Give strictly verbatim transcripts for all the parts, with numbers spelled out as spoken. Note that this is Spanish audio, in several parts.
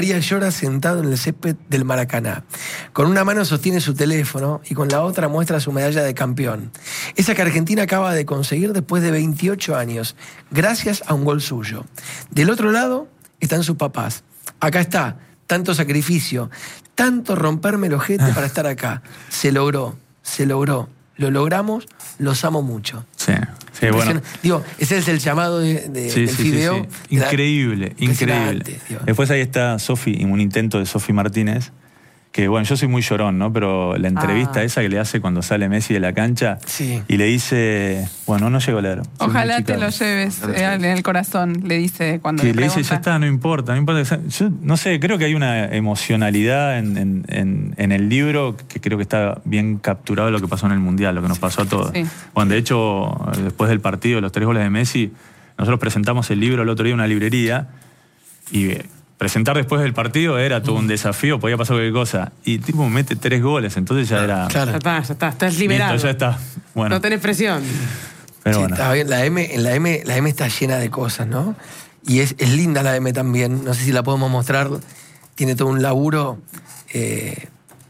María llora sentado en el césped del Maracaná. Con una mano sostiene su teléfono y con la otra muestra su medalla de campeón. Esa que Argentina acaba de conseguir después de veintiocho años, gracias a un gol suyo. Del otro lado están sus papás. Acá está, tanto sacrificio, tanto romperme el ojete para estar acá. Se logró, se logró. Lo logramos, los amo mucho. Sí, sí, bueno. Digo, ese es el llamado de, de, sí, del sí, video. Sí, sí. Increíble, increíble. Después ahí está Sofi, un intento de Sofi Martínez, que bueno, yo soy muy llorón, ¿no? Pero la entrevista ah. esa que le hace cuando sale Messi de la cancha sí. y le dice, bueno, no llego a leer. Ojalá te lo lleves eh, en el corazón, le dice cuando que le pregunta. le dice, ya está, no importa, no importa. Yo no sé, creo que hay una emocionalidad en, en, en, en el libro que creo que está bien capturado de lo que pasó en el Mundial, lo que nos pasó a todos. Sí. Bueno, de hecho, después del partido, los tres goles de Messi, nosotros presentamos el libro el otro día en una librería y presentar después del partido era todo un desafío, podía pasar cualquier cosa. Y tipo mete tres goles, entonces ya era... Claro. Ya está, ya está, estás liberado. Listo, ya está. Bueno. No tenés presión. Pero sí, bueno. Está bien, la M, en la M, la M está llena de cosas, ¿no? Y es, es linda la M también, no sé si la podemos mostrar, tiene todo un laburo. Eh,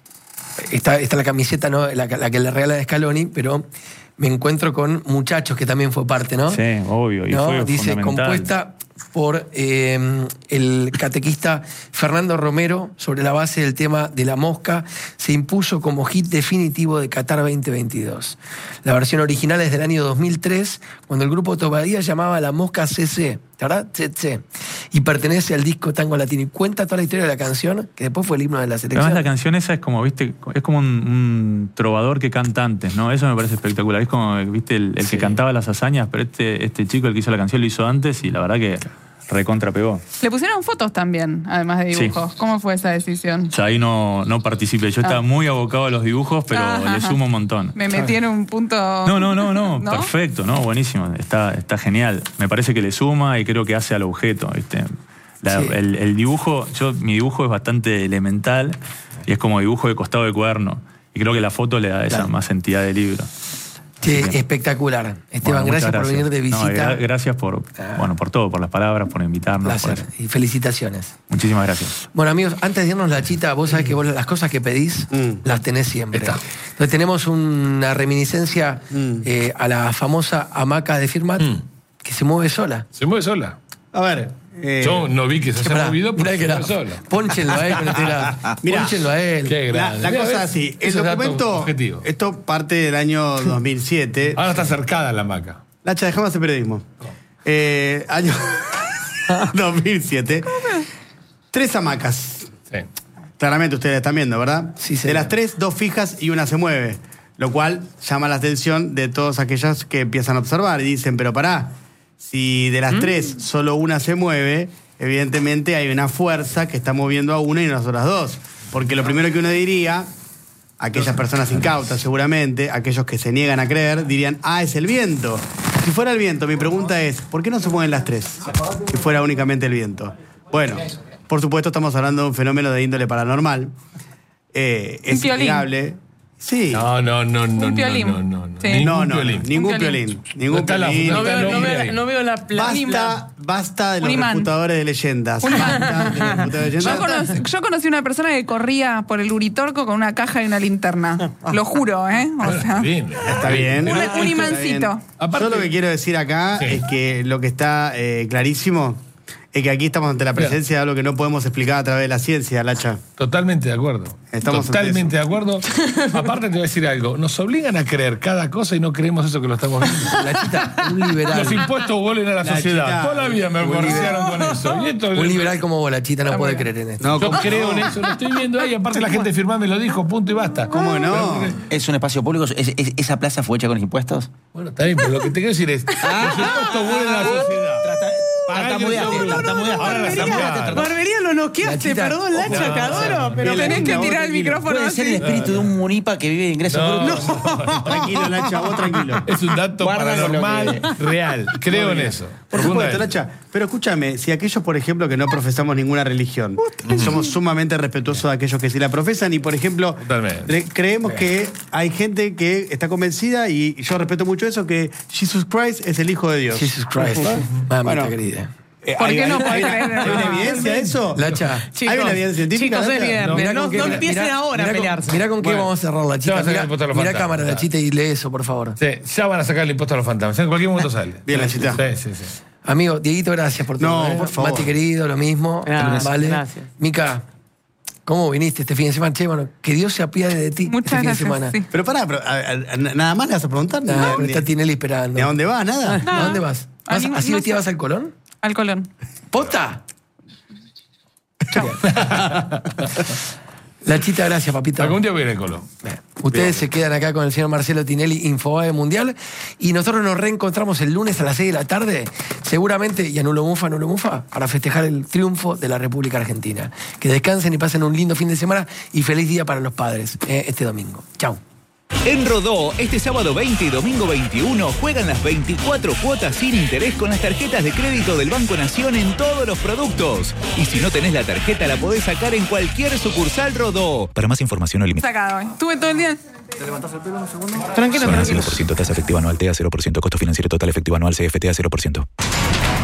está, está la camiseta, ¿no? La, la que le regala de Scaloni, pero me encuentro con muchachos que también fue parte, ¿no? Sí, obvio. Y ¿no? fue Dice, compuesta por eh, el catequista Fernando Romero, sobre la base del tema de La Mosca, se impuso como hit definitivo de Qatar veinte veintidós. La versión original es del año dos mil tres, cuando el grupo todavía llamaba La Mosca C C, ¿verdad? C C. Y pertenece al disco Tango Latino. Y cuenta toda la historia de la canción, que después fue el himno de la selección. Además, la canción esa es como, viste, es como un, un trovador que canta antes, ¿no? Eso me parece espectacular. Es como, viste, el, el sí. que cantaba las hazañas, pero este, este chico, el que hizo la canción, lo hizo antes y la verdad que recontra pegó. Le pusieron fotos también, además de dibujos. Sí. ¿Cómo fue esa decisión? O sea, ahí no, no participé. Yo ah. estaba muy abocado a los dibujos, pero ajá, le sumo un montón. Me metí en un punto... No, no, no, no, ¿no? Perfecto, no, buenísimo. Está, está genial. Me parece que le suma y creo que hace al objeto, ¿viste? La, sí. el, el dibujo, yo mi dibujo es bastante elemental y es como dibujo de costado de cuaderno. Y creo que la foto le da esa claro. más entidad de libro. Sí, espectacular. Esteban, bueno, gracias, gracias por venir de visita. No, gracias por, ah. bueno, por todo, por las palabras, por invitarnos. Placer. Por... Y felicitaciones. Muchísimas gracias. Bueno, amigos, antes de irnos la chita, vos sabés que vos las cosas que pedís mm. las tenés siempre. Está. Entonces tenemos una reminiscencia mm. eh, a la famosa hamaca de Firmat mm. que se mueve sola. Se mueve sola. A ver... Eh, Yo no vi que se haya movido porque se mueve sola. Pónchenlo a él con este grado. Pónchenlo a él. Qué la, la cosa es así. El documento, esto parte del año dos mil siete. Ahora está cercada la hamaca. Lacha, dejamos hacer periodismo. Eh, año dos mil siete. Tres hamacas. Sí. Claramente ustedes están viendo, ¿verdad? Sí, sí. De las tres, dos fijas y una se mueve. Lo cual llama la atención de todos aquellos que empiezan a observar y dicen, pero pará, si de las mm. tres solo una se mueve, evidentemente hay una fuerza que está moviendo a una y no a las otras dos. Porque lo primero que uno diría, aquellas personas incautas seguramente, aquellos que se niegan a creer, dirían, ah, es el viento. Si fuera el viento, mi pregunta es, ¿por qué no se mueven las tres? Si fuera únicamente el viento. Bueno, por supuesto estamos hablando de un fenómeno de índole paranormal. Eh, es innegable. Sí. No, no, no, no. Un piolín. No, no, no. Sí. No, no, ningún piolín. Ningún piolín. No, no, no, veo, no veo la basta, basta de los refutadores de leyendas. Un basta de los refutadores de leyendas. Yo conocí, yo conocí una persona que corría por el Uritorco con una caja y una linterna. Lo juro, ¿eh? O sea, bien, está bien. Un, un imancito. Yo lo que quiero decir acá sí. es que lo que está eh, clarísimo es que aquí estamos ante la presencia de algo que no podemos explicar a través de la ciencia, Lacha. Totalmente de acuerdo. Estamos Totalmente de acuerdo. Aparte te voy a decir algo. Nos obligan a creer cada cosa y no creemos eso que lo estamos viendo. Lachita, un liberal. Los impuestos vuelven a la, la sociedad. Chita, Toda la vida me borraron con eso. Y esto, un liberal como vos, Lachita, no puede creer en esto. No, Yo creo en eso, lo estoy viendo ahí. Aparte la gente firmá me lo dijo, punto y basta. ¿Cómo no? Pero, ¿es un espacio público? ¿Es, es, ¿Esa plaza fue hecha con impuestos? Bueno, está bien, pero lo que te quiero decir es, los impuestos vuelven a la sociedad. Tartamudeaste, tartamudeaste. Barbería lo noqueaste, perdón, Lacha, te adoro. Pero tenés que tirar el micrófono. Puede ser el espíritu de un munipa que vive de ingresos brutos. No, tranquilo, Lacha, vos tranquilo. Es un dato paranormal real. Creo en eso. Por supuesto, Lacha. Pero escúchame, si aquellos, por ejemplo, que no profesamos ninguna religión, somos sumamente respetuosos de aquellos que sí la profesan y, por ejemplo, creemos que hay gente que está convencida, y yo respeto mucho eso, que Jesus Christ es el Hijo de Dios. Jesus Christ. Mamita querida. Eh, ¿Por hay- qué no hay- podés hay- creer? ¿Hay una evidencia de eso? Lacha. Chicos, ¿Hay una evidencia científica? chicos, es Lacha? viernes. No, mirá No, con qué- no mirá- empiecen mirá- ahora a mirá con- pelearse. Mirá con qué Bueno. vamos a cerrar la Ya chita. va a sacar Mirá, el impuesto a los mirá fantasmas, cámara, la ya. chita, y lee eso, por favor. Sí, ya van a sacar el impuesto a los fantasmas. En cualquier momento sale. Bien, la chita. Sí, sí, sí. Amigo, Dieguito, gracias por todo. No, ¿eh? por favor. Mati querido, lo mismo. Gracias, Vale. gracias. Mica, ¿cómo viniste este fin de semana? Che, bueno, que Dios se apiade de ti Muchas este fin gracias. de semana. Sí. Pero pará, pero, a- a- a- nada más le vas a preguntar. Nah, Ni- pero ni- está Tinelli esperando. ¿Ni a dónde va? Nada. No. ¿A dónde vas? A ¿Vas- ningún- ¿Así no vestida sé. vas al Colón? Al Colón. ¿Posta? La chita, gracias, papito. Algún día voy a ir al Colón. Bien. Ustedes se quedan acá con el señor Marcelo Tinelli, Infobae Mundial, y nosotros nos reencontramos el lunes a las seis de la tarde, seguramente, y anulo mufa, anulo mufa, para festejar el triunfo de la República Argentina. Que descansen y pasen un lindo fin de semana y feliz día para los padres eh, este domingo. Chau. En Rodó, este sábado veinte y domingo veintiuno, juegan las veinticuatro cuotas sin interés con las tarjetas de crédito del Banco Nación en todos los productos. Y si no tenés la tarjeta, la podés sacar en cualquier sucursal Rodó. Para más información o limitación. Sacado hoy. Estuve todo el día. Tranquilo, tranquilo. tasa efectiva anual T A cero por ciento, costo financiero total efectivo anual C F T a cero por ciento.